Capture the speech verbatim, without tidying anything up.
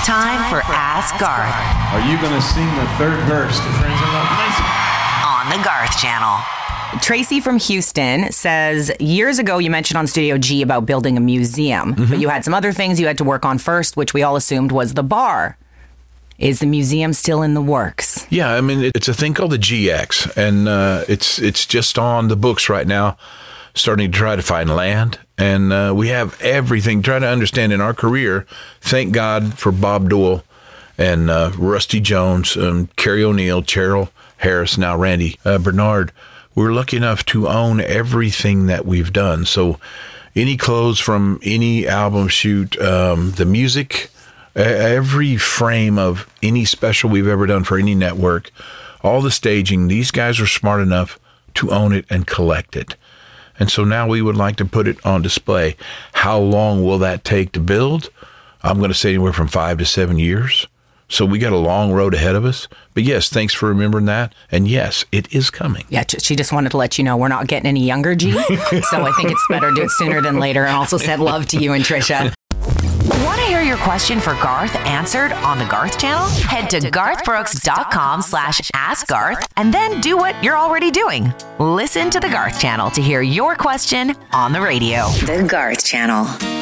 Time for Ask Garth Are you going to sing the third verse to Friends in Love Place? on the Garth Channel. Tracy from Houston says, years ago you mentioned on Studio G about building a museum, Mm-hmm. but you had some other things you had to work on first, which we all assumed was the bar. Is the museum still in the works? Yeah, I mean, it's a thing called the G X, and uh, it's it's just on the books right now, starting to try to find land. And uh, we have everything, try to understand in our career, thank God for Bob Doyle and uh, Rusty Jones, um, Carrie O'Neill, Cheryl Harris, now Randy uh, Bernard. We're lucky enough to own everything that we've done. So any clothes from any album shoot, um, the music, every frame of any special we've ever done for any network, all the staging, these guys are smart enough to own it and collect it. And so now we would like to put it on display. How long will that take to build? I'm going to say anywhere from five to seven years. So we got a long road ahead of us. But yes, thanks for remembering that. And yes, it is coming. Yeah, she just wanted to let you know we're not getting any younger, G. So I think it's better to do it sooner than later. And also said love to you and Trisha. Want to hear your question for Garth answered on the Garth Channel? Head to garthbrooks.com slash ask Garth and then do what you're already doing. Listen to the Garth Channel to hear your question on the radio. The Garth Channel.